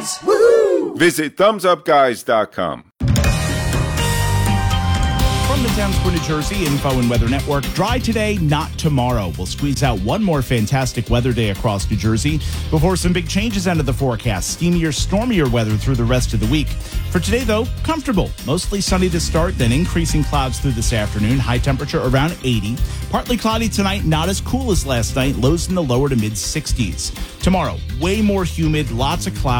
Guys. Woohoo! Visit thumbsupguys.com. From the Towns for New Jersey Info and Weather Network, dry today, not tomorrow. We'll squeeze out one more fantastic weather day across New Jersey before some big changes into the forecast. Steamier, stormier weather through the rest of the week. For today, though, comfortable. Mostly sunny to start, then increasing clouds through this afternoon. High temperature around 80. Partly cloudy tonight, not as cool as last night. Lows in the lower to mid 60s. Tomorrow, way more humid, lots of clouds.